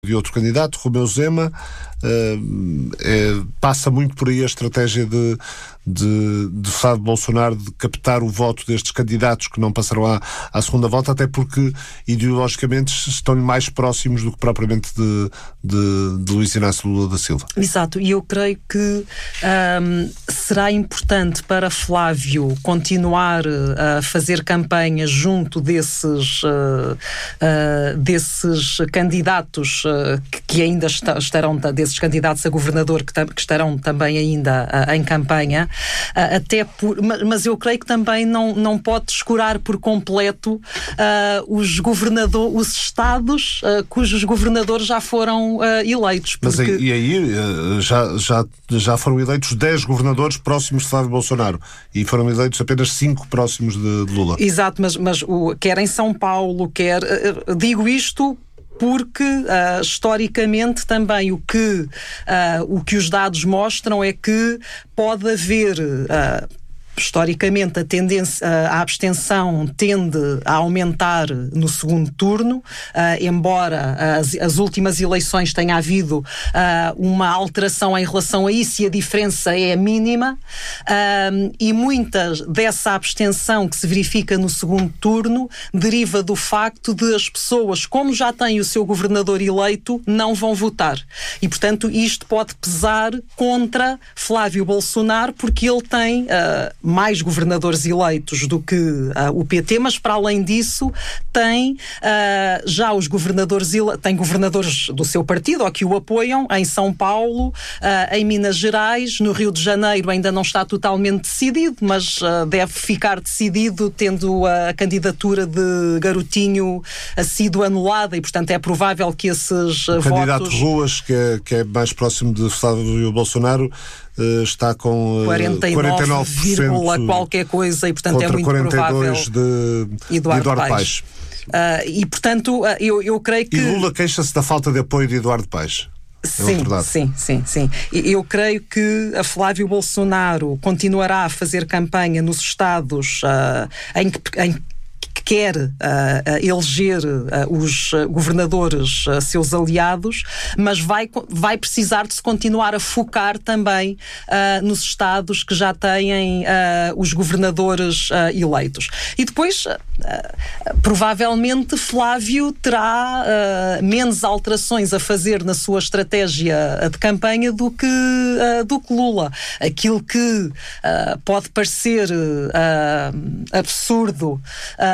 de outro candidato, Romeu Zema. Passa muito por aí a estratégia de Flávio Bolsonaro de captar o voto destes candidatos que não passarão à segunda volta, até porque ideologicamente estão-lhe mais próximos do que propriamente de Luís Inácio Lula da Silva. Exato, e eu creio que será importante para Flávio continuar a fazer campanha junto desses candidatos que ainda estarão, desses candidatos a governador que estarão também ainda em campanha, mas eu creio que também não pode descurar por completo os estados cujos governadores já foram eleitos. Porque... Mas aí já foram eleitos 10 governadores próximos de Flávio Bolsonaro e foram eleitos apenas 5 próximos de Lula. Exato, mas quer em São Paulo, digo isto porque historicamente também o que os dados mostram é que pode haver historicamente a tendência, a abstenção tende a aumentar no segundo turno, embora as últimas eleições tenha havido uma alteração em relação a isso e a diferença é mínima, e muita dessa abstenção que se verifica no segundo turno deriva do facto de as pessoas, como já têm o seu governador eleito, não vão votar. E, portanto, isto pode pesar contra Flávio Bolsonaro, porque ele tem mais governadores eleitos do que o PT, mas para além disso tem já os governadores, tem governadores do seu partido ou que o apoiam em São Paulo, em Minas Gerais, no Rio de Janeiro ainda não está totalmente decidido, mas deve ficar decidido tendo a candidatura de Garotinho sido anulada e, portanto, é provável que esses votos... O candidato Ruas, que é mais próximo de Flávio Bolsonaro, está com 49, qualquer coisa e, portanto, é muito provável de Eduardo Paes. E, portanto, eu creio que... E Lula queixa-se da falta de apoio de Eduardo Paes. Sim. Eu creio que a Flávio Bolsonaro continuará a fazer campanha nos estados em que quer eleger os governadores seus aliados, mas vai precisar de se continuar a focar também nos estados que já têm os governadores eleitos. E depois, provavelmente, Flávio terá menos alterações a fazer na sua estratégia de campanha do que Lula. Aquilo que pode parecer absurdo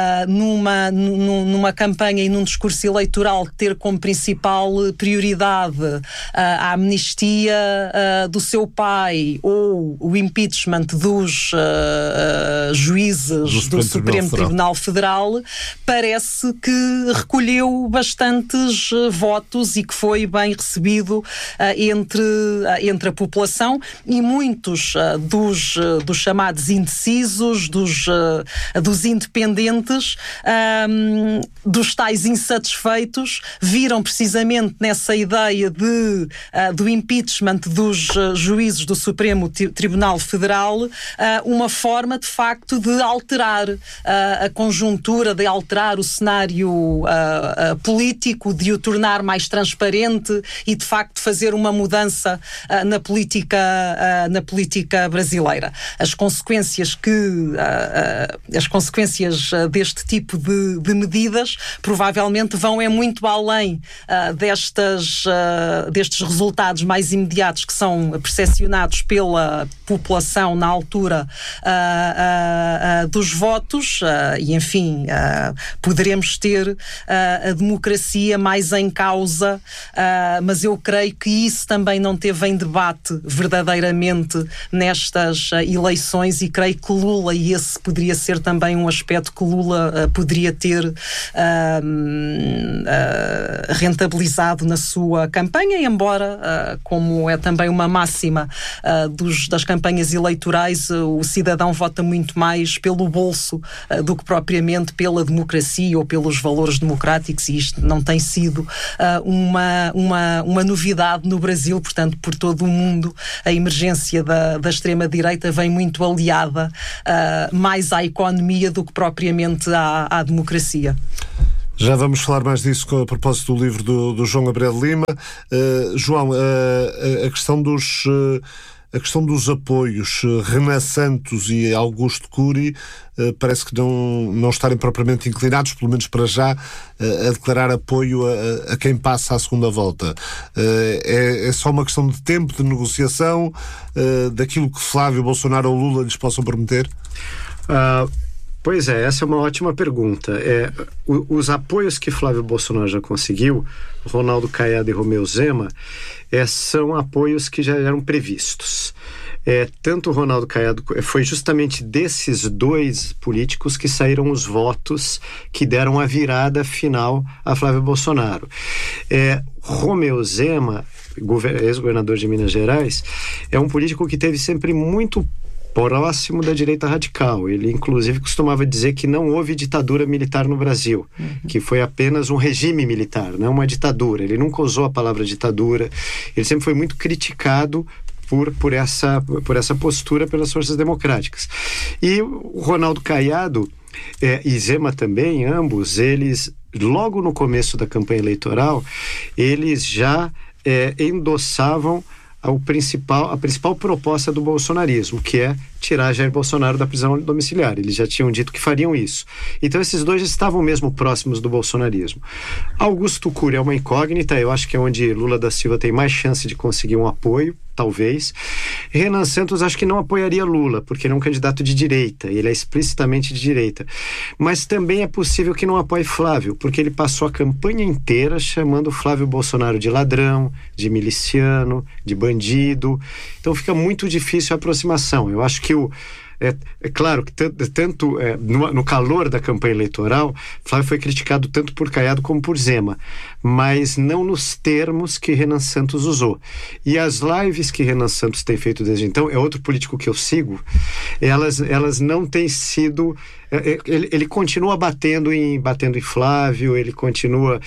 numa campanha e num discurso eleitoral ter como principal prioridade a amnistia do seu pai ou o impeachment dos juízes do Supremo Tribunal Federal, parece que recolheu bastantes votos e que foi bem recebido entre a população, e muitos dos chamados indecisos, dos independentes, dos tais insatisfeitos, viram precisamente nessa ideia do impeachment dos juízes do Supremo Tribunal Federal uma forma, de facto, de alterar a conjuntura, de alterar o cenário político, de o tornar mais transparente e, de facto, fazer uma mudança na política brasileira. As consequências deste tipo de medidas provavelmente vão muito além destes resultados mais imediatos que são percepcionados pela população na altura dos votos, e enfim, poderemos ter a democracia mais em causa, mas eu creio que isso também não teve em debate verdadeiramente nestas eleições, e creio que Lula, e esse poderia ser também um aspecto que Lula poderia ter rentabilizado na sua campanha, embora, como é também uma máxima das campanhas eleitorais, o cidadão vota muito mais pelo bolso do que propriamente pela democracia ou pelos valores democráticos, e isto não tem sido uma novidade no Brasil. Portanto, por todo o mundo, a emergência da extrema-direita vem muito aliada mais à economia do que propriamente à democracia. Já vamos falar mais disso a propósito do livro do João Gabriel Lima. João, a questão dos apoios, Renan Santos e Augusto Cury parece que não estarem propriamente inclinados, pelo menos para já, a declarar apoio a quem passa à segunda volta. É só uma questão de tempo, de negociação, daquilo que Flávio, Bolsonaro ou Lula lhes possam prometer? Pois é, essa é uma ótima pergunta. Os apoios que Flávio Bolsonaro já conseguiu, Ronaldo Caiado e Romeu Zema, são apoios que já eram previstos. Tanto o Ronaldo Caiado, foi justamente desses dois políticos que saíram os votos que deram a virada final a Flávio Bolsonaro. Romeu Zema, ex-governador de Minas Gerais, é um político que teve sempre muito próximo da direita radical. Ele, inclusive, costumava dizer que não houve ditadura militar no Brasil, que foi apenas um regime militar, não uma ditadura. Ele nunca usou a palavra ditadura. Ele sempre foi muito criticado por essa postura pelas forças democráticas. E o Ronaldo Caiado e Zema também, ambos, eles, logo no começo da campanha eleitoral, eles já endossavam a principal proposta do bolsonarismo, que é tirar Jair Bolsonaro da prisão domiciliar. Eles já tinham dito que fariam isso. Então esses dois já estavam mesmo próximos do bolsonarismo. Augusto Cury é uma incógnita, eu acho que é onde Lula da Silva tem mais chance de conseguir um apoio, talvez. Renan Santos acho que não apoiaria Lula, porque ele é um candidato de direita, ele é explicitamente de direita. Mas também é possível que não apoie Flávio, porque ele passou a campanha inteira chamando Flávio Bolsonaro de ladrão, de miliciano, de bandido. Então fica muito difícil a aproximação. Eu acho que é claro que no calor da campanha eleitoral, Flávio foi criticado tanto por Caiado como por Zema, mas não nos termos que Renan Santos usou. E as lives que Renan Santos tem feito desde então, é outro político que eu sigo, elas não têm sido... Ele continua batendo em Flávio, ele continua...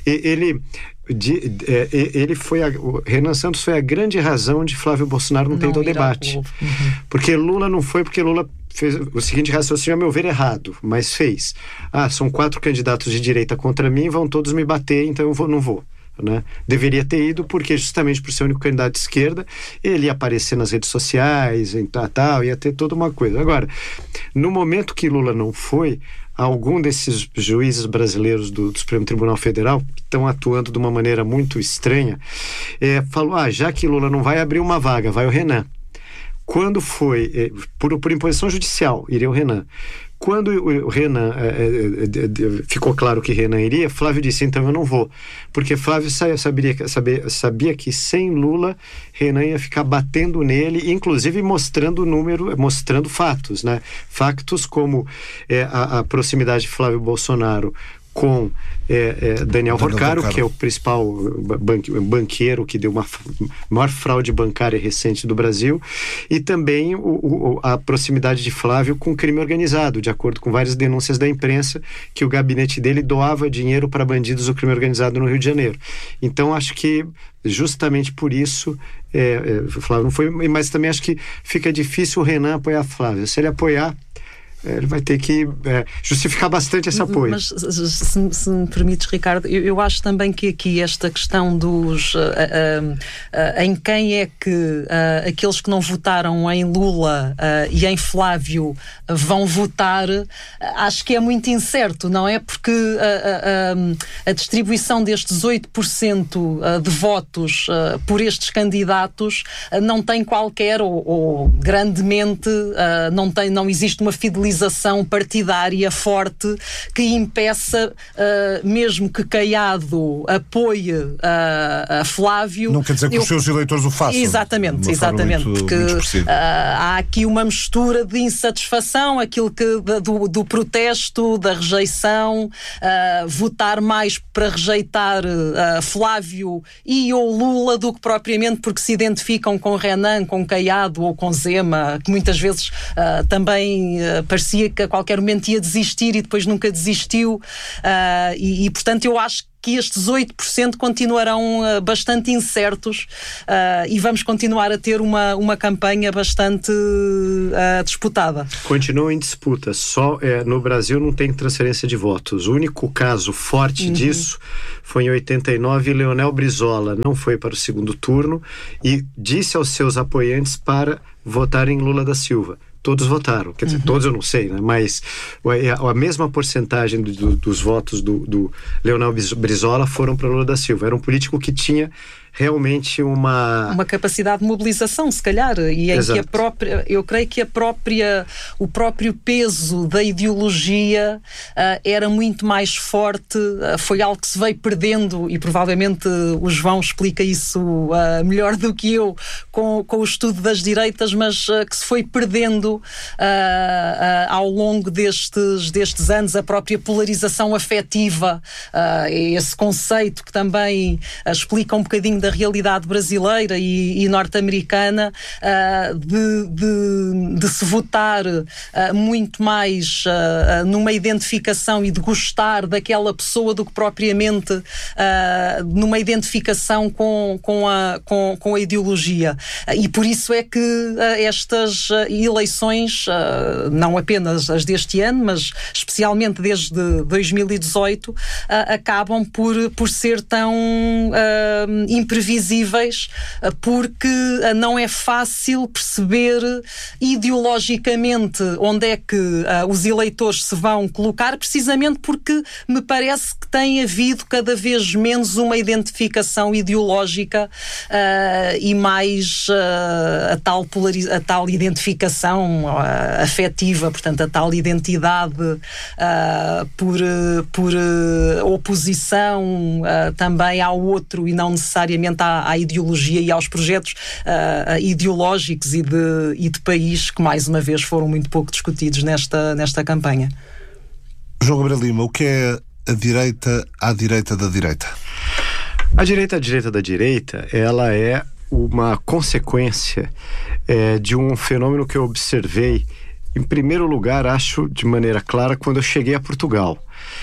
o Renan Santos foi a grande razão de Flávio Bolsonaro não ter ido ao debate. Porque Lula não foi, porque Lula fez o seguinte raciocínio, a meu ver, errado, mas fez. São 4 candidatos de direita contra mim, vão todos me bater, então eu não vou. Né? Deveria ter ido, porque justamente por ser o único candidato de esquerda, ele ia aparecer nas redes sociais, ia ter toda uma coisa. Agora, no momento que Lula não foi, algum desses juízes brasileiros do Supremo Tribunal Federal, que estão atuando de uma maneira muito estranha, falou, já que Lula não vai abrir uma vaga, vai o Renan. Quando foi, por imposição judicial, iria o Renan. Quando o Renan, ficou claro que Renan iria, Flávio disse, então eu não vou. Porque Flávio sabia que sem Lula, Renan ia ficar batendo nele, inclusive mostrando fatos, né? Factos como a proximidade de Flávio Bolsonaro com Daniel Porcaro, que é o principal banqueiro que deu uma maior fraude bancária recente do Brasil, e também a proximidade de Flávio com o crime organizado, de acordo com várias denúncias da imprensa, que o gabinete dele doava dinheiro para bandidos do crime organizado no Rio de Janeiro. Então acho que justamente por isso Flávio não foi, mas também acho que fica difícil o Renan apoiar Flávio. Se ele apoiar, ele vai ter que justificar bastante esse apoio. Mas se me permites, Ricardo, eu acho também que aqui esta questão dos em quem é que aqueles que não votaram em Lula e em Flávio vão votar, acho que é muito incerto, não é? Porque a distribuição destes 8% de votos por estes candidatos não tem qualquer ou grandemente não existe uma fidelização partidária forte que impeça, mesmo que Caiado apoie a Flávio. Não quer dizer que os seus eleitores o façam. Exatamente, porque há aqui uma mistura de insatisfação, aquilo do protesto, da rejeição, votar mais para rejeitar Flávio e ou Lula do que propriamente porque se identificam com Renan, com Caiado ou com Zema, que muitas vezes também parecia que a qualquer momento ia desistir e depois nunca desistiu, e portanto eu acho que estes 8% continuarão bastante incertos e vamos continuar a ter uma campanha bastante disputada. Continua em disputa. Só no Brasil não tem transferência de votos. O único caso forte disso foi em 89, Leonel Brizola não foi para o segundo turno e disse aos seus apoiantes para votarem em Lula da Silva. Todos votaram, quer dizer, todos eu não sei, né? Mas a mesma porcentagem dos votos do Leonel Brizola foram para Lula da Silva. Era um político que tinha realmente uma capacidade de mobilização, se calhar, e em que eu creio que o próprio peso da ideologia era muito mais forte, foi algo que se veio perdendo, e provavelmente o João explica isso melhor do que eu com o estudo das direitas, mas que se foi perdendo ao longo destes anos, a própria polarização afetiva, esse conceito que também explica um bocadinho da realidade brasileira e norte-americana, de se votar muito mais numa identificação e de gostar daquela pessoa do que propriamente numa identificação com a ideologia. E por isso é que estas eleições, não apenas as deste ano, mas especialmente desde 2018, acabam por ser tão imprevisíveis, porque não é fácil perceber ideologicamente onde é que os eleitores se vão colocar, precisamente porque me parece que tem havido cada vez menos uma identificação ideológica e mais a tal identificação afetiva, portanto a tal identidade por oposição também ao outro e não necessariamente à ideologia e aos projetos ideológicos e de país que mais uma vez foram muito pouco discutidos nesta campanha. João Gabriel Lima, o que é a direita à direita da direita? A direita à direita da direita, ela é uma consequência de um fenômeno que eu observei, em primeiro lugar, acho de maneira clara, quando eu cheguei a Portugal.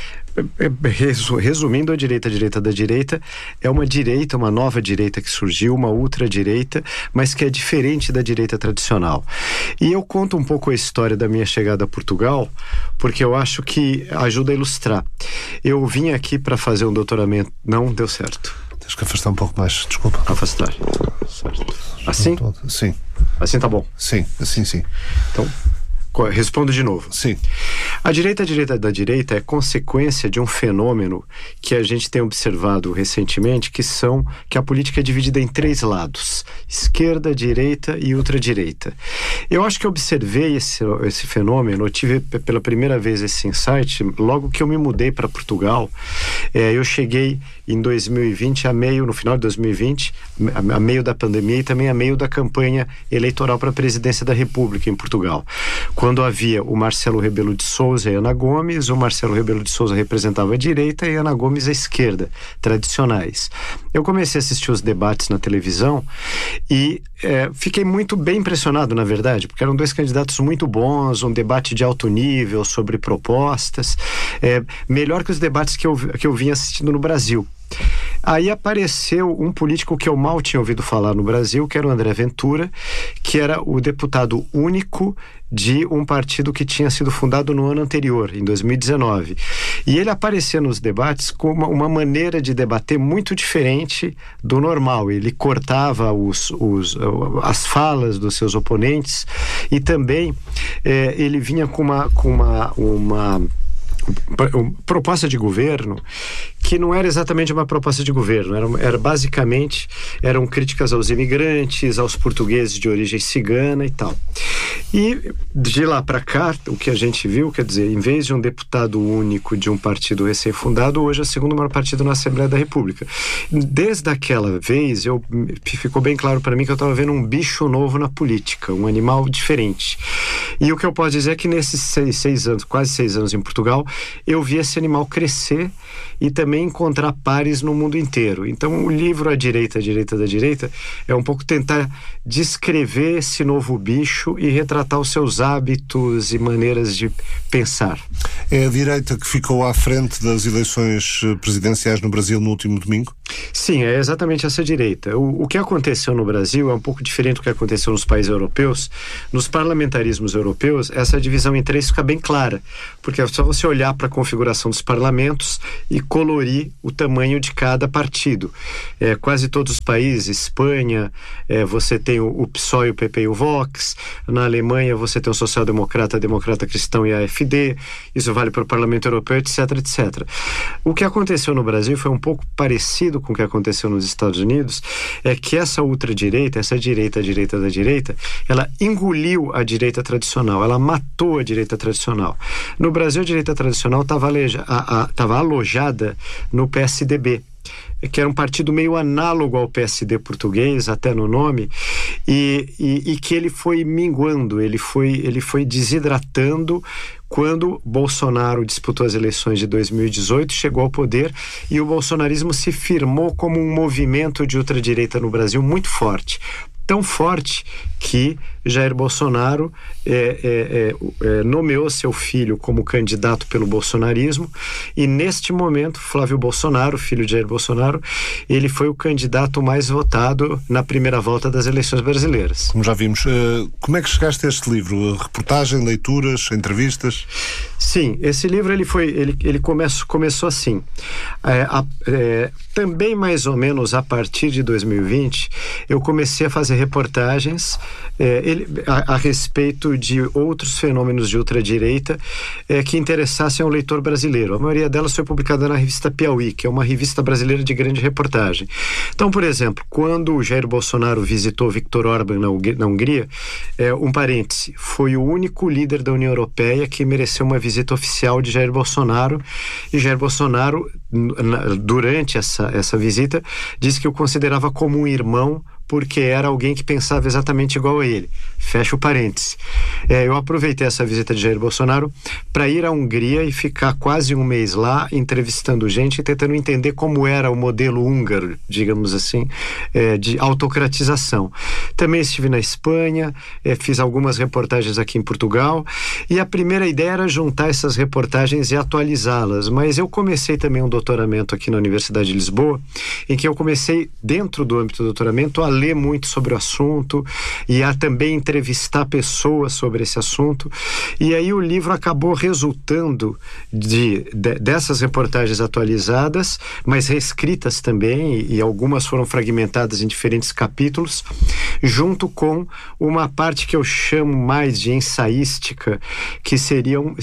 Resumindo, a direita da direita é uma nova direita que surgiu, uma ultradireita, mas que é diferente da direita tradicional. E eu conto um pouco a história da minha chegada a Portugal, porque eu acho que ajuda a ilustrar. Eu vim aqui para fazer um doutoramento, não deu certo. Tens que afastar um pouco mais, desculpa. Afastar, certo. Assim? Sim. Assim tá bom? Sim, assim sim. Então, respondo de novo. Sim. A direita da direita é consequência de um fenômeno que a gente tem observado recentemente, que a política é dividida em 3 lados: esquerda, direita e ultradireita. Eu acho que eu observei esse fenômeno, eu tive pela primeira vez esse insight logo que eu me mudei para Portugal. Eu cheguei em 2020, no final de 2020, a meio da pandemia e também a meio da campanha eleitoral para a presidência da República em Portugal, quando havia o Marcelo Rebelo de Sousa e Ana Gomes. O Marcelo Rebelo de Sousa representava a direita e Ana Gomes a esquerda, tradicionais. Eu comecei a assistir os debates na televisão e fiquei muito bem impressionado, na verdade, porque eram 2 candidatos muito bons, um debate de alto nível sobre propostas, melhor que os debates que eu vinha assistindo no Brasil. Aí apareceu um político que eu mal tinha ouvido falar no Brasil, que era o André Ventura, que era o deputado único de um partido que tinha sido fundado no ano anterior, em 2019. E ele aparecia nos debates com uma maneira de debater muito diferente do normal. Ele cortava as falas dos seus oponentes e também ele vinha com uma proposta de governo que não era exatamente uma proposta de governo, era basicamente, eram críticas aos imigrantes, aos portugueses de origem cigana e tal. E de lá para cá, o que a gente viu, quer dizer, em vez de um deputado único de um partido recém-fundado, hoje é o segundo maior partido na Assembleia da República. Desde aquela vez, ficou bem claro para mim que eu estava vendo um bicho novo na política, um animal diferente. E o que eu posso dizer é que nesses 6 anos, quase 6 anos em Portugal, eu vi esse animal crescer e também encontrar pares no mundo inteiro. Então o livro A Direita da Direita é um pouco tentar descrever esse novo bicho e retratar os seus hábitos e maneiras de pensar. É a direita que ficou à frente das eleições presidenciais no Brasil no último domingo? Sim, é exatamente essa direita. O que aconteceu no Brasil é um pouco diferente do que aconteceu nos países europeus. Nos parlamentarismos europeus, essa divisão em três fica bem clara, porque é só você olhar para a configuração dos parlamentos e colorir o tamanho de cada partido. Quase todos os países, Espanha, você tem o PSOE, o PP e o Vox. Na Alemanha, você tem o social-democrata, democrata cristão e a AfD. Isso vale para o Parlamento Europeu, etc, etc. O que aconteceu no Brasil foi um pouco parecido com o que aconteceu nos Estados Unidos, é que essa ultradireita, essa direita da direita, ela engoliu a direita tradicional, ela matou a direita tradicional. No Brasil, a direita tradicional estava alojada no PSDB, que era um partido meio análogo ao PSD português, até no nome, e que ele foi minguando, ele foi desidratando quando Bolsonaro disputou as eleições de 2018, chegou ao poder e o bolsonarismo se firmou como um movimento de ultradireita no Brasil muito forte. Tão forte que Jair Bolsonaro nomeou seu filho como candidato pelo bolsonarismo, e neste momento Flávio Bolsonaro, filho de Jair Bolsonaro, ele foi o candidato mais votado na primeira volta das eleições brasileiras. Como já vimos, como é que chegaste a este livro? Reportagem, leituras, entrevistas? Sim, esse livro ele começou assim. Também mais ou menos a partir de 2020, eu comecei a fazer reportagens a respeito de outros fenômenos de ultradireita que interessassem ao leitor brasileiro. A maioria delas foi publicada na revista Piauí, que é uma revista brasileira de grande reportagem. Então, por exemplo, quando o Jair Bolsonaro visitou Viktor Orbán na Hungria, um parêntese, foi o único líder da União Europeia que mereceu uma visita oficial de Jair Bolsonaro, e Jair Bolsonaro, durante essa visita, disse que o considerava como um irmão, porque era alguém que pensava exatamente igual a ele. Fecha o parêntese. Eu aproveitei essa visita de Jair Bolsonaro para ir à Hungria e ficar quase um mês lá, entrevistando gente e tentando entender como era o modelo húngaro, digamos assim, de autocratização. Também estive na Espanha, fiz algumas reportagens aqui em Portugal, e a primeira ideia era juntar essas reportagens e atualizá-las, mas eu comecei também um doutoramento aqui na Universidade de Lisboa, em que eu comecei, dentro do âmbito do doutoramento, a ler muito sobre o assunto e a também entrevistar pessoas sobre esse assunto, e aí o livro acabou resultando dessas reportagens atualizadas, mas reescritas também, e algumas foram fragmentadas em diferentes capítulos, junto com uma parte que eu chamo mais de ensaística, que seriam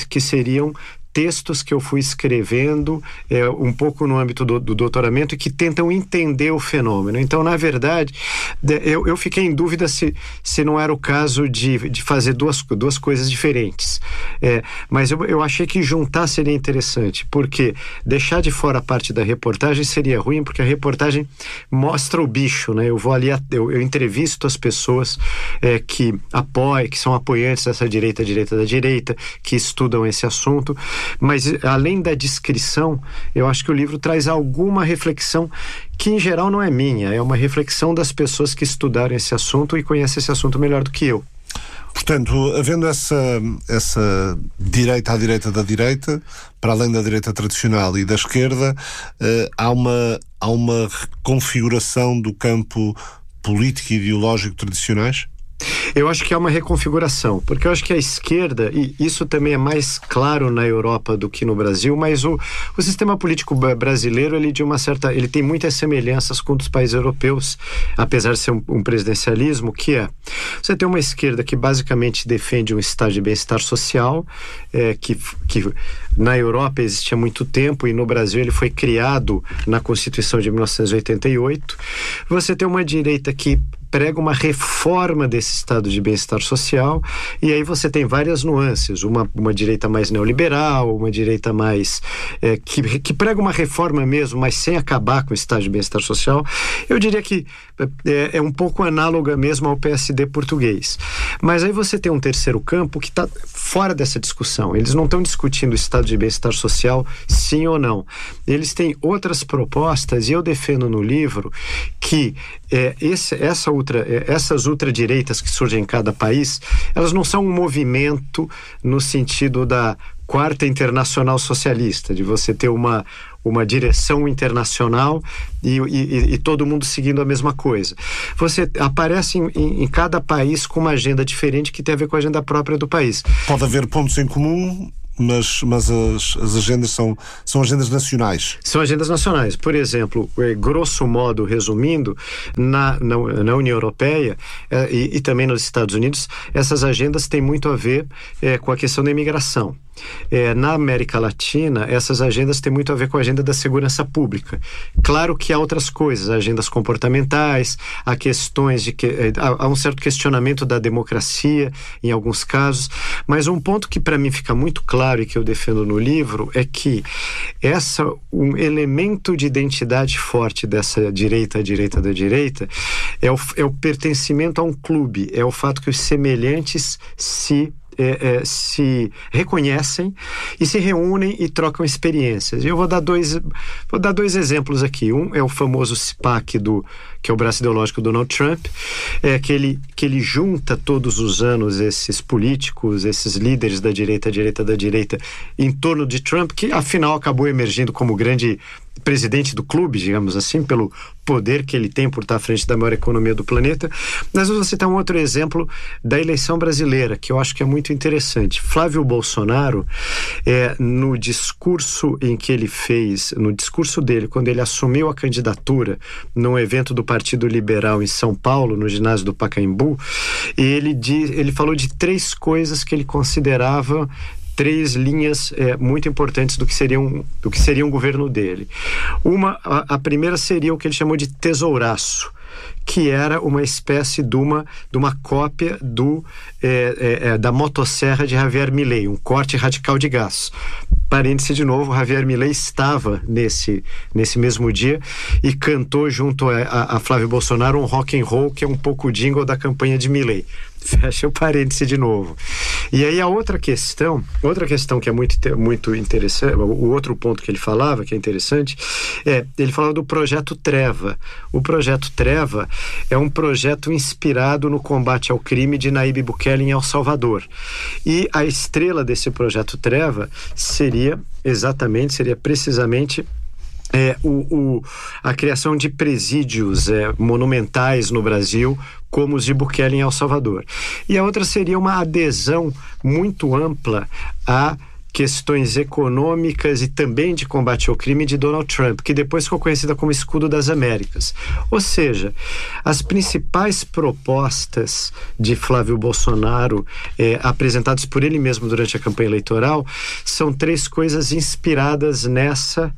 textos que eu fui escrevendo um pouco no âmbito do doutoramento e que tentam entender o fenômeno. Então, na verdade, eu fiquei em dúvida se não era o caso de fazer duas coisas diferentes. Mas eu achei que juntar seria interessante, porque deixar de fora a parte da reportagem seria ruim, porque a reportagem mostra o bicho, né? Eu vou ali, eu entrevisto as pessoas que são apoiantes dessa direita da direita, que estudam esse assunto. Mas, além da descrição, eu acho que o livro traz alguma reflexão que, em geral, não é minha. É uma reflexão das pessoas que estudaram esse assunto e conhecem esse assunto melhor do que eu. Portanto, havendo essa direita à direita da direita, para além da direita tradicional e da esquerda, há uma reconfiguração do campo político e ideológico tradicionais? Eu acho que é uma reconfiguração, porque eu acho que a esquerda, e isso também é mais claro na Europa do que no Brasil, mas o sistema político brasileiro, ele tem muitas semelhanças com os países europeus, apesar de ser um presidencialismo, você tem uma esquerda que basicamente defende um estado de bem-estar social, que na Europa existia há muito tempo, e no Brasil ele foi criado na Constituição de 1988. Você tem uma direita que prega uma reforma desse estado de bem-estar social, e aí você tem várias nuances, uma direita mais neoliberal, uma direita mais que prega uma reforma mesmo, mas sem acabar com o estado de bem-estar social. Eu diria que é um pouco análoga mesmo ao PSD português. Mas aí você tem um terceiro campo que está fora dessa discussão. Eles não estão discutindo o estado de bem-estar social, sim ou não. Eles têm outras propostas, e eu defendo no livro que essas ultradireitas que surgem em cada país, elas não são um movimento no sentido da Quarta Internacional Socialista, de você ter uma direção internacional e todo mundo seguindo a mesma coisa. Você aparece em cada país com uma agenda diferente que tem a ver com a agenda própria do país. Pode haver pontos em comum, mas as agendas são agendas nacionais. São agendas nacionais. Por exemplo, grosso modo, resumindo, na União Europeia e também nos Estados Unidos, essas agendas têm muito a ver com a questão da imigração. Na América Latina, essas agendas têm muito a ver com a agenda da segurança pública. Claro que há outras coisas, agendas comportamentais, há questões há um certo questionamento da democracia em alguns casos, mas um ponto que para mim fica muito claro e que eu defendo no livro é que um elemento de identidade forte dessa direita da direita é o pertencimento a um clube, é o fato que os semelhantes se reconhecem e se reúnem e trocam experiências. Eu vou dar dois exemplos aqui. Um é o famoso CPAC, que é o braço ideológico do Donald Trump, que ele junta todos os anos esses políticos, esses líderes da direita em torno de Trump, que afinal acabou emergindo como grande presidente do clube, digamos assim, pelo poder que ele tem por estar à frente da maior economia do planeta. Mas eu vou citar um outro exemplo da eleição brasileira, que eu acho que é muito interessante. Flávio Bolsonaro, no discurso dele, quando ele assumiu a candidatura num evento do Partido Liberal em São Paulo, no ginásio do Pacaembu, ele falou de 3 coisas que ele considerava 3 linhas muito importantes do que seria um governo dele. A primeira seria o que ele chamou de tesouraço, que era uma espécie de uma cópia da motosserra de Javier Milei, um corte radical de gás. Parêntese de novo, Javier Milei estava nesse mesmo dia e cantou junto a Flávio Bolsonaro um rock and roll que é um pouco o jingle da campanha de Milei. Fecha o parêntese de novo. E aí a outra questão que é muito interessante, o outro ponto que ele falava, que é interessante, ele falava do projeto Treva. O projeto Treva é um projeto inspirado no combate ao crime de Nayib Bukele em El Salvador. E a estrela desse projeto Treva seria precisamente a criação de presídios monumentais no Brasil, como os de Bukele em El Salvador. E a outra seria uma adesão muito ampla a questões econômicas e também de combate ao crime de Donald Trump, que depois ficou conhecida como Escudo das Américas. Ou seja, as principais propostas de Flávio Bolsonaro, apresentadas por ele mesmo durante a campanha eleitoral, são 3 coisas inspiradas nessa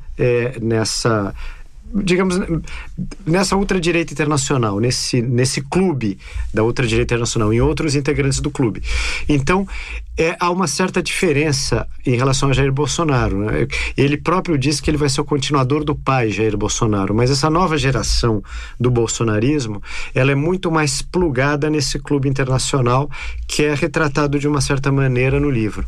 ultradireita internacional, nesse clube da ultradireita internacional, em outros integrantes do clube. Então, há uma certa diferença em relação a Jair Bolsonaro, né? Ele próprio disse que ele vai ser o continuador do pai, Jair Bolsonaro, mas essa nova geração do bolsonarismo, ela é muito mais plugada nesse clube internacional que é retratado de uma certa maneira no livro.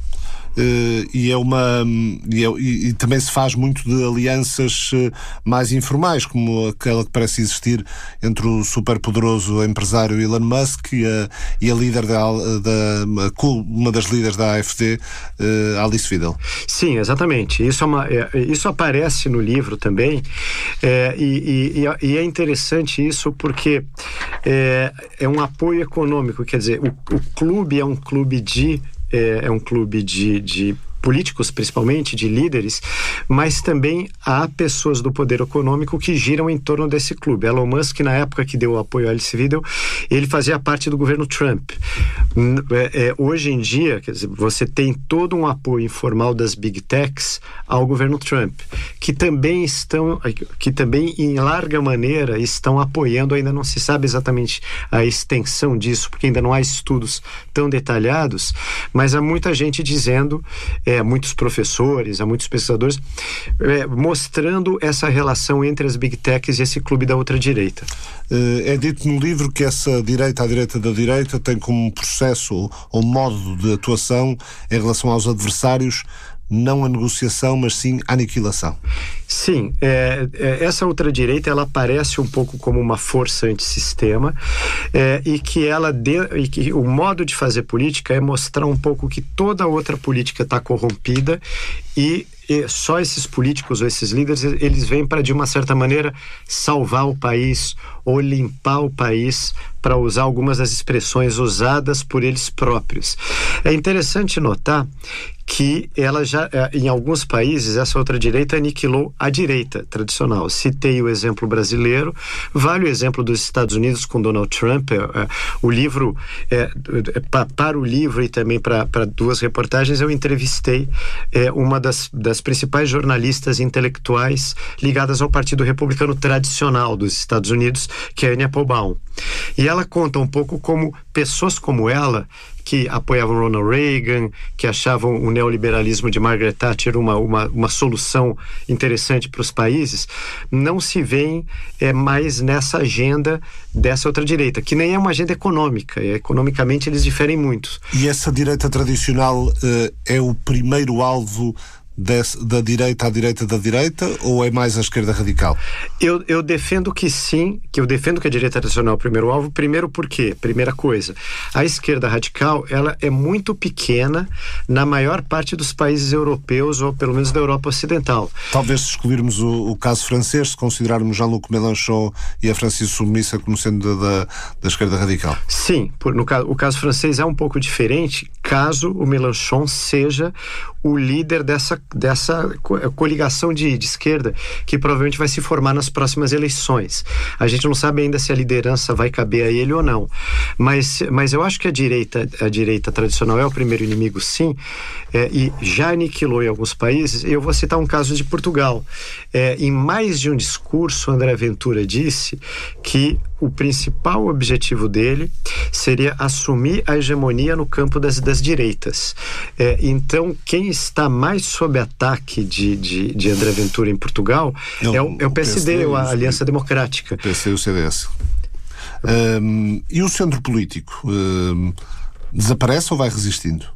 E também se faz muito de alianças mais informais, como aquela que parece existir entre o superpoderoso empresário Elon Musk e a líder uma das líderes da AfD, Alice Weidel. Sim, exatamente. Isso aparece no livro também, e é interessante isso porque é um apoio econômico, quer dizer, o clube é um clube de políticos, principalmente, de líderes, mas também há pessoas do poder econômico que giram em torno desse clube. Elon Musk, na época que deu o apoio a Alice Weidel, ele fazia parte do governo Trump. Hoje em dia, quer dizer, você tem todo um apoio informal das Big Techs ao governo Trump, que também em larga maneira estão apoiando, ainda não se sabe exatamente a extensão disso, porque ainda não há estudos tão detalhados, mas há muita gente dizendo, muitos professores, há muitos pesquisadores, mostrando essa relação entre as Big Techs e esse clube da ultradireita. É dito no livro que essa direita, à direita da direita, tem como processo ou modo de atuação em relação aos adversários não a negociação, mas sim a aniquilação. Sim, essa ultradireita, ela aparece um pouco como uma força antissistema, e que o modo de fazer política é mostrar um pouco que toda outra política está corrompida e só esses políticos ou esses líderes, eles vêm para, de uma certa maneira, salvar o país ou limpar o país, para usar algumas das expressões usadas por eles próprios. É interessante notar que ela já, em alguns países, essa ultradireita aniquilou a direita tradicional. Citei o exemplo brasileiro, vale o exemplo dos Estados Unidos com Donald Trump. O livro, para o livro e também para duas reportagens, eu entrevistei uma das principais jornalistas intelectuais ligadas ao Partido Republicano tradicional dos Estados Unidos, que é a Anne Applebaum. E ela conta um pouco como pessoas como ela, que apoiavam Ronald Reagan, que achavam o neoliberalismo de Margaret Thatcher uma solução interessante para os países, não se veem mais nessa agenda dessa outra direita, que nem é uma agenda econômica. Economicamente eles diferem muito. E essa direita tradicional é o primeiro alvo da direita à direita da direita, ou é mais a esquerda radical? Eu defendo que sim, que a direita tradicional é o primeiro alvo. Primeiro porque, primeira coisa, a esquerda radical, ela é muito pequena na maior parte dos países europeus, ou pelo menos da Europa Ocidental. Talvez, se escolhermos o caso francês, se considerarmos Jean-Luc Mélenchon e a Francis Soumissa como sendo da esquerda radical. Sim, o caso francês é um pouco diferente, caso o Mélenchon seja o líder dessa coligação de esquerda que provavelmente vai se formar nas próximas eleições. A gente não sabe ainda se a liderança vai caber a ele ou não, mas eu acho que a direita tradicional é o primeiro inimigo, sim, e já aniquilou em alguns países. Eu vou citar um caso de Portugal. Em mais de um discurso, André Ventura disse que o principal objetivo dele seria assumir a hegemonia no campo das direitas. Então, quem está mais sob ataque de André Ventura em Portugal é o PSD, a Aliança Democrática. O PSD e o CDS. E o centro político? Desaparece ou vai resistindo?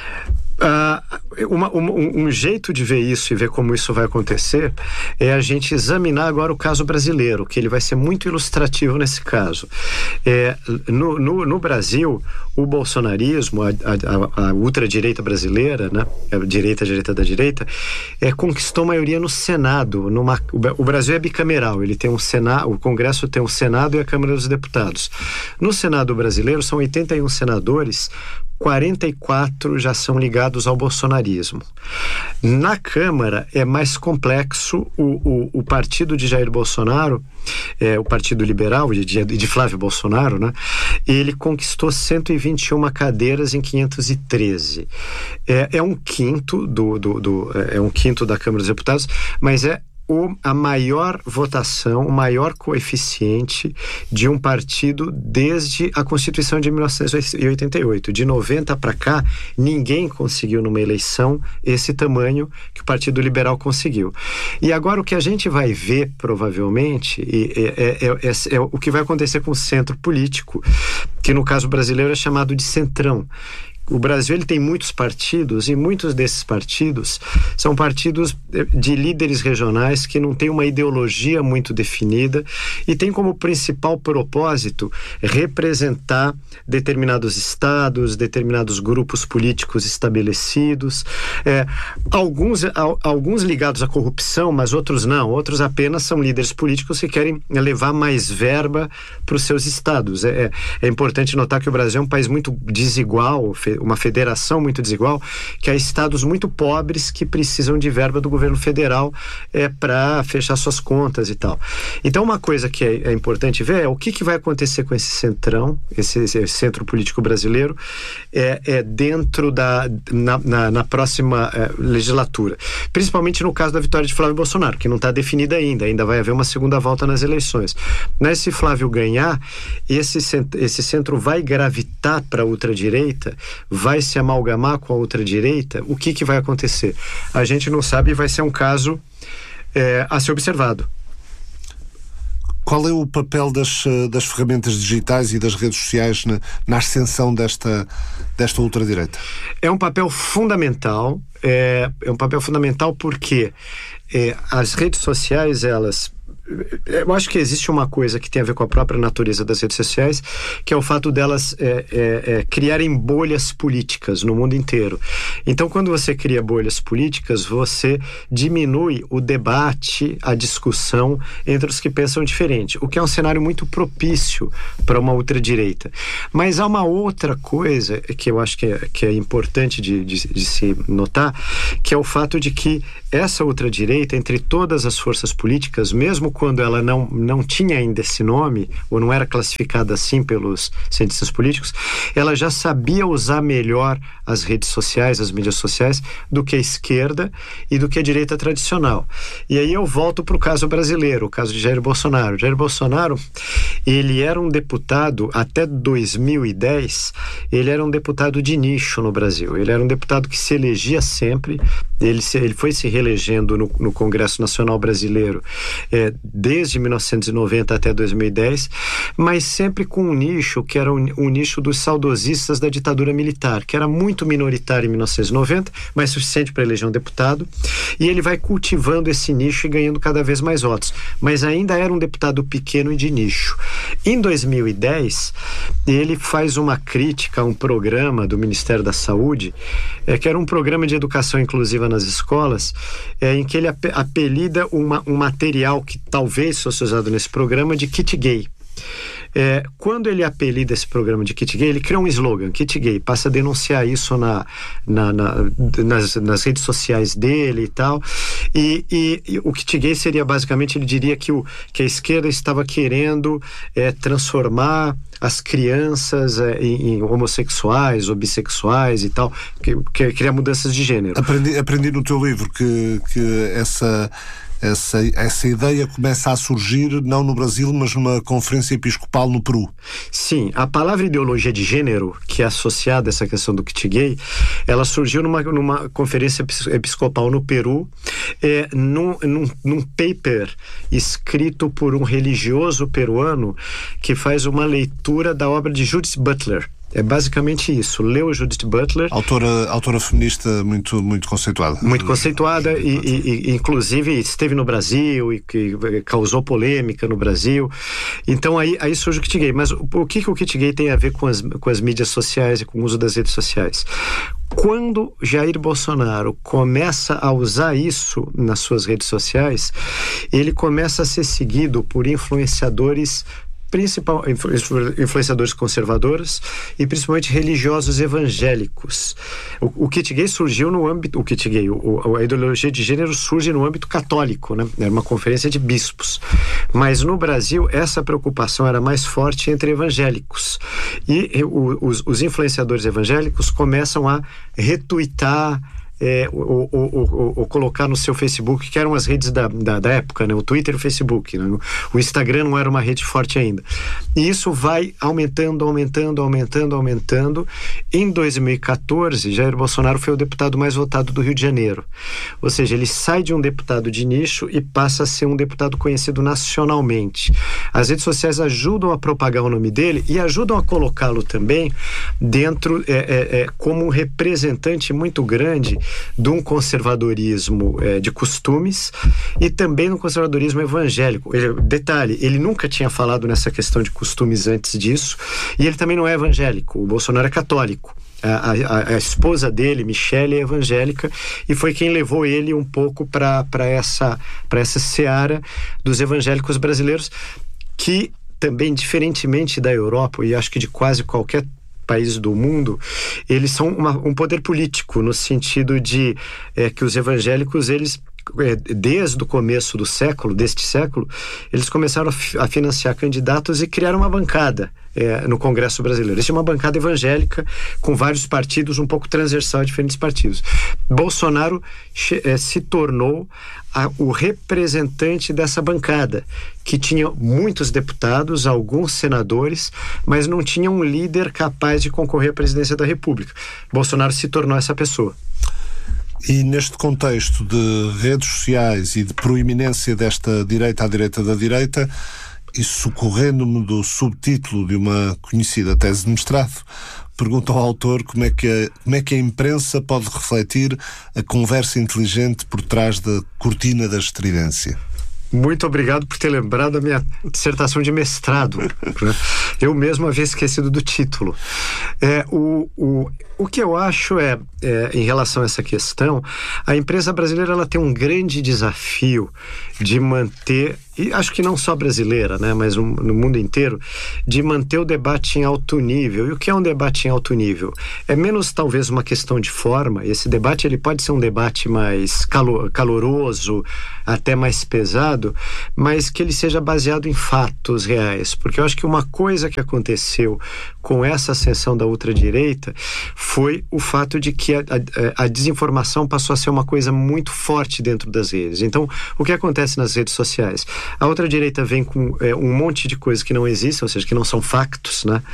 Um jeito de ver isso e ver como isso vai acontecer é a gente examinar agora o caso brasileiro, que ele vai ser muito ilustrativo nesse caso. No Brasil, o bolsonarismo, a ultradireita brasileira, né, a direita da direita, conquistou maioria no Senado. O Brasil é bicameral, ele tem um Senado, o Congresso tem um Senado e a Câmara dos Deputados. No Senado brasileiro são 81 senadores, 44 já são ligados ao bolsonarismo. Na Câmara é mais complexo. O partido de Jair Bolsonaro, o Partido Liberal de Flávio Bolsonaro, né, ele conquistou 121 cadeiras em 513. É um quinto da Câmara dos Deputados, mas a maior votação, o maior coeficiente de um partido desde a Constituição de 1988. De 90 para cá, ninguém conseguiu numa eleição esse tamanho que o Partido Liberal conseguiu. E agora o que a gente vai ver, provavelmente, é o que vai acontecer com o centro político, que no caso brasileiro é chamado de centrão. O Brasil ele tem muitos partidos, e muitos desses partidos são partidos de líderes regionais que não têm uma ideologia muito definida e tem como principal propósito representar determinados estados, determinados grupos políticos estabelecidos, alguns ligados à corrupção, mas outros não. Outros apenas são líderes políticos que querem levar mais verba para os seus estados. É importante notar que o Brasil é um país muito desigual, uma federação muito desigual, que há estados muito pobres que precisam de verba do governo federal para fechar suas contas e tal. Então, uma coisa que é importante ver é o que vai acontecer com esse centrão, esse centro político brasileiro, dentro na próxima legislatura. Principalmente no caso da vitória de Flávio Bolsonaro, que não está definida ainda vai haver uma segunda volta nas eleições. Mas se Flávio ganhar, esse centro vai gravitar para a ultradireita, vai se amalgamar com a ultradireita. O que vai acontecer? A gente não sabe e vai ser um caso a ser observado. Qual é o papel das ferramentas digitais e das redes sociais na ascensão desta ultradireita? É um papel fundamental. É um papel fundamental porque as redes sociais, eu acho que existe uma coisa que tem a ver com a própria natureza das redes sociais, que é o fato delas criarem bolhas políticas no mundo inteiro. Então, quando você cria bolhas políticas, você diminui o debate, a discussão entre os que pensam diferente, o que é um cenário muito propício para uma ultradireita. Mas há uma outra coisa que eu acho que é importante de se notar, que é o fato de que essa ultradireita, entre todas as forças políticas, mesmo quando ela não tinha ainda esse nome, ou não era classificada assim pelos cientistas políticos, ela já sabia usar melhor as redes sociais, as mídias sociais, do que a esquerda e do que a direita tradicional. E aí eu volto para o caso brasileiro, o caso de Jair Bolsonaro. Jair Bolsonaro, ele era um deputado, até 2010, ele era um deputado de nicho no Brasil. Ele era um deputado que se elegia sempre, ele foi se reelegendo no Congresso Nacional Brasileiro desde 1990 até 2010, mas sempre com um nicho que era um nicho dos saudosistas da ditadura militar, que era muito minoritário em 1990, mas suficiente para eleger um deputado, e ele vai cultivando esse nicho e ganhando cada vez mais votos, mas ainda era um deputado pequeno e de nicho. Em 2010, ele faz uma crítica a um programa do Ministério da Saúde, que era um programa de educação inclusiva nas escolas, em que ele apelida um material que talvez fosse usado nesse programa de kit gay. Quando ele apelida esse programa de kit gay, ele cria um slogan, kit gay, passa a denunciar isso nas redes sociais dele e tal, e o kit gay seria basicamente, ele diria que a esquerda estava querendo transformar as crianças em homossexuais ou bissexuais e tal, que cria mudanças de gênero. Aprendi no teu livro que essa ideia começa a surgir não no Brasil, mas numa conferência episcopal no Peru. Sim, a palavra ideologia de gênero, que é associada a essa questão do kit gay, ela surgiu numa conferência episcopal no Peru, num paper escrito por um religioso peruano que faz uma leitura da obra de Judith Butler. É basicamente isso. Leu Judith Butler. Autora feminista muito, muito conceituada. Muito conceituada e inclusive esteve no Brasil e que causou polêmica no Brasil. Então aí surge o kit gay. Mas o que o kit gay tem a ver com as mídias sociais e com o uso das redes sociais? Quando Jair Bolsonaro começa a usar isso nas suas redes sociais, ele começa a ser seguido por influenciadores conservadores e principalmente religiosos evangélicos. O kit gay surgiu no âmbito... a ideologia de gênero surge no âmbito católico, né? Era uma conferência de bispos. Mas no Brasil, essa preocupação era mais forte entre evangélicos. E os influenciadores evangélicos começam a retuitar ou colocar no seu Facebook, que eram as redes da época, né? O Twitter e o Facebook, né? O Instagram não era uma rede forte ainda. E isso vai aumentando. Em 2014, Jair Bolsonaro foi o deputado mais votado do Rio de Janeiro. Ou seja, ele sai de um deputado de nicho e passa a ser um deputado conhecido nacionalmente. As redes sociais ajudam a propagar o nome dele e ajudam a colocá-lo também dentro, como um representante muito grande de um conservadorismo de costumes e também no conservadorismo evangélico. Detalhe, ele nunca tinha falado nessa questão de costumes antes disso, e ele também não é evangélico. O Bolsonaro é católico. A esposa dele, Michele, é evangélica e foi quem levou ele um pouco para essa seara dos evangélicos brasileiros, que também, diferentemente da Europa e acho que de quase qualquer países do mundo, eles são um poder político, no sentido de que os evangélicos, eles, desde o começo deste século, eles começaram a financiar candidatos e criaram uma bancada no Congresso brasileiro. Isso é uma bancada evangélica com vários partidos, um pouco transversal a diferentes partidos. Bolsonaro se tornou o representante dessa bancada, que tinha muitos deputados, alguns senadores, mas não tinha um líder capaz de concorrer à presidência da República. Bolsonaro se tornou essa pessoa. E neste contexto de redes sociais e de proeminência desta direita à direita da direita, e socorrendo-me do subtítulo de uma conhecida tese de mestrado, pergunta ao autor como é que a imprensa pode refletir a conversa inteligente por trás da cortina da estridência. Muito obrigado por ter lembrado a minha dissertação de mestrado. Eu mesmo havia esquecido do título. O que eu acho em relação a essa questão, a imprensa brasileira ela tem um grande desafio de manter, e acho que não só brasileira, né, mas no mundo inteiro, de manter o debate em alto nível. E o que é um debate em alto nível? É menos talvez uma questão de forma. Esse debate ele pode ser um debate mais caloroso, até mais pesado, mas que ele seja baseado em fatos reais. Porque eu acho que uma coisa que aconteceu com essa ascensão da ultradireita foi o fato de que a desinformação passou a ser uma coisa muito forte dentro das redes. Então, o que acontece nas redes sociais? A ultradireita vem com um monte de coisas que não existem, ou seja, que não são factos, né?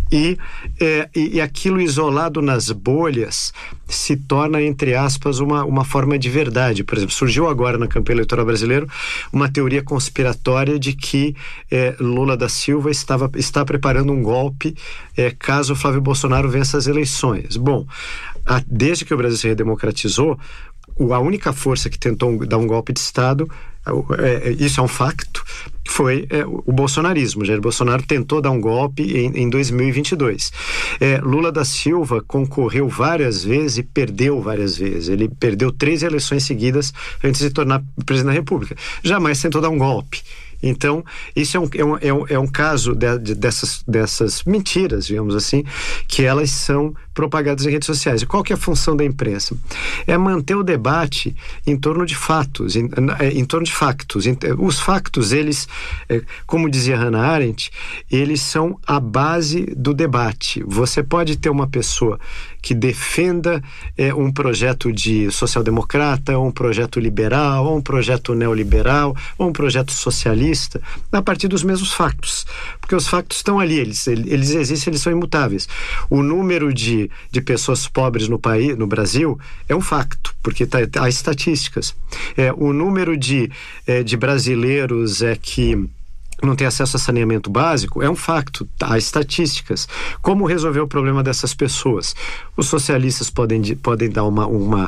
E aquilo isolado nas bolhas se torna, entre aspas, uma forma de verdade. Por exemplo, surgiu agora na campanha eleitoral brasileira uma teoria conspiratória de que Lula da Silva está preparando um golpe caso Flávio Bolsonaro vença as eleições. Bom, desde que o Brasil se redemocratizou, a única força que tentou dar um golpe de Estado, isso é um facto, foi o bolsonarismo. Jair Bolsonaro tentou dar um golpe em 2022. Lula da Silva concorreu várias vezes e perdeu várias vezes. Ele perdeu 3 eleições seguidas antes de se tornar presidente da República. Jamais tentou dar um golpe. Então, isso é um caso dessas mentiras, digamos assim, que elas são propagadas em redes sociais. E qual que é a função da imprensa? É manter o debate em torno de fatos, em torno de factos. Os factos, eles, como dizia Hannah Arendt, eles são a base do debate. Você pode ter uma pessoa que defenda um projeto de social-democrata, ou um projeto liberal, ou um projeto neoliberal, ou um projeto socialista, a partir dos mesmos factos. Porque os factos estão ali, eles existem, eles são imutáveis. O número de pessoas pobres no Brasil é um facto, porque há estatísticas. O número de brasileiros que não tem acesso a saneamento básico, é um facto, há estatísticas. Como resolver o problema dessas pessoas? Os socialistas podem dar uma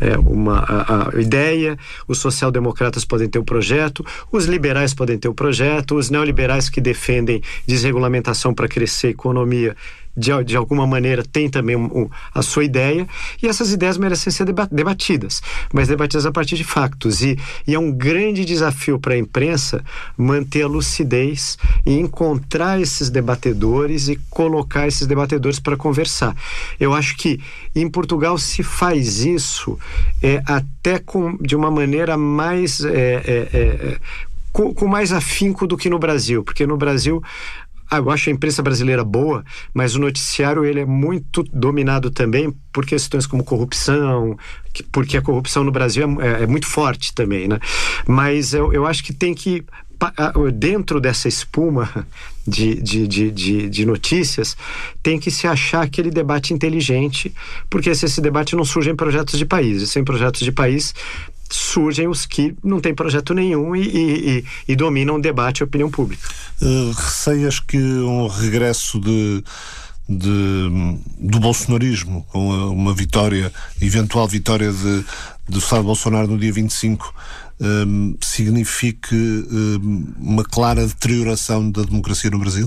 ideia, os social-democratas podem ter um projeto, os liberais podem ter um projeto, os neoliberais que defendem desregulamentação para crescer a economia, de alguma maneira tem também a sua ideia, e essas ideias merecem ser debatidas, mas debatidas a partir de factos, e é um grande desafio para a imprensa manter a lucidez e encontrar esses debatedores e colocar esses debatedores para conversar. Eu acho que em Portugal se faz isso até de uma maneira mais com mais afinco do que no Brasil, porque no Brasil eu acho a imprensa brasileira boa, mas o noticiário ele é muito dominado também por questões como corrupção, porque a corrupção no Brasil é muito forte também, né? Mas eu acho que tem que, dentro dessa espuma de notícias, tem que se achar aquele debate inteligente, porque se esse debate não surge em projetos de país, e sem projetos de país surgem os que não têm projeto nenhum e dominam o debate e a opinião pública. Receias que um regresso do bolsonarismo, com uma eventual vitória de Flávio Bolsonaro no dia 25, signifique uma clara deterioração da democracia no Brasil?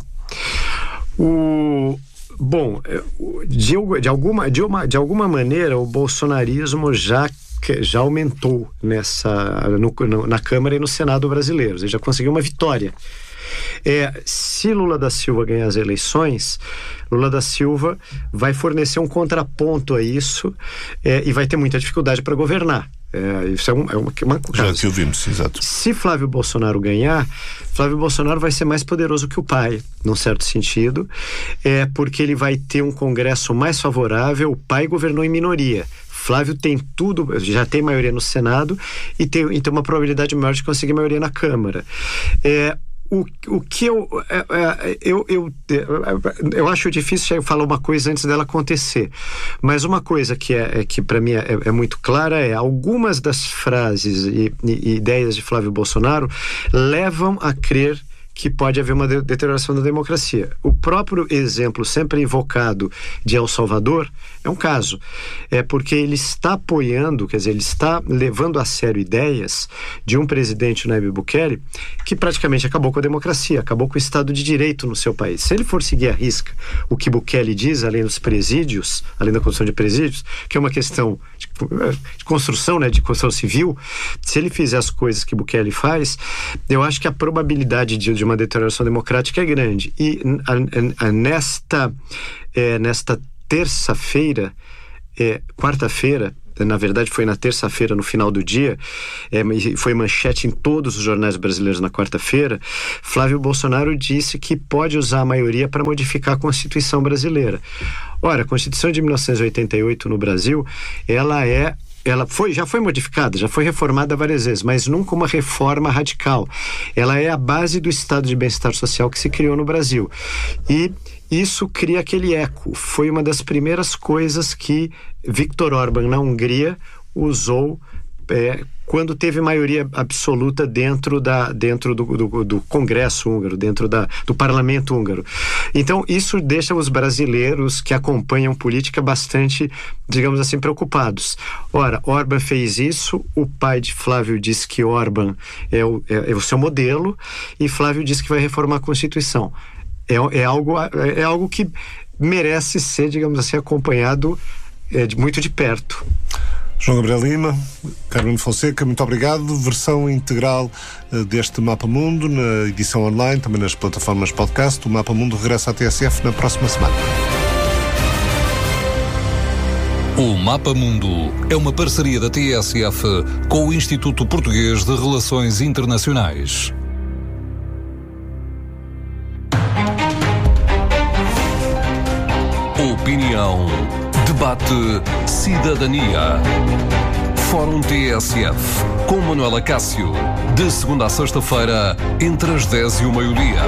Bom, de alguma maneira o bolsonarismo já aumentou na Câmara e no Senado brasileiros. Ele já conseguiu uma vitória. se Lula da Silva ganhar as eleições, Lula da Silva vai fornecer um contraponto a isso e vai ter muita dificuldade para governar. Isso é uma já que ouvimos, exato. Se Flávio Bolsonaro ganhar, Flávio Bolsonaro vai ser mais poderoso que o pai, num certo sentido, porque ele vai ter um Congresso mais favorável. O pai governou em minoria. Flávio tem tudo, já tem maioria no Senado e tem uma probabilidade maior de conseguir maioria na Câmara. O que eu acho difícil falar uma coisa antes dela acontecer, mas uma coisa que para mim é muito clara algumas das frases e ideias de Flávio Bolsonaro levam a crer que pode haver uma deterioração da democracia. O próprio exemplo sempre invocado de El Salvador é um caso. Porque ele está apoiando, quer dizer, ele está levando a sério ideias de um presidente, Nayib Bukele, que praticamente acabou com a democracia, acabou com o Estado de Direito no seu país. Se ele for seguir à risca o que Bukele diz, além dos presídios, além da construção de presídios, que é uma questão de construção, de construção civil, se ele fizer as coisas que Bukele faz, eu acho que a probabilidade de uma deterioração democrática é grande. E nesta terça-feira, quarta-feira, na verdade foi na terça-feira, no final do dia, foi manchete em todos os jornais brasileiros na quarta-feira, Flávio Bolsonaro disse que pode usar a maioria para modificar a Constituição brasileira. Ora, a Constituição de 1988 no Brasil, já foi modificada, já foi reformada várias vezes, mas nunca uma reforma radical. Ela é a base do estado de bem-estar social que se criou no Brasil. E isso cria aquele eco. Foi uma das primeiras coisas que Viktor Orbán, na Hungria, usou quando teve maioria absoluta dentro do Congresso húngaro, dentro do Parlamento húngaro. Então, isso deixa os brasileiros que acompanham política bastante, digamos assim, preocupados. Ora, Orbán fez isso, o pai de Flávio disse que Orbán é o seu modelo, e Flávio disse que vai reformar a Constituição. É algo que merece ser, digamos assim, acompanhado muito de perto. João Gabriel Lima, Carmen Fonseca, muito obrigado. Versão integral deste Mapa Mundo na edição online, também nas plataformas podcast. O Mapa Mundo regressa à TSF na próxima semana. O Mapa Mundo é uma parceria da TSF com o Instituto Português de Relações Internacionais. Opinião, debate, cidadania. Fórum TSF, com Manuela Cássio, de segunda a sexta-feira, entre as 10 e o meio-dia.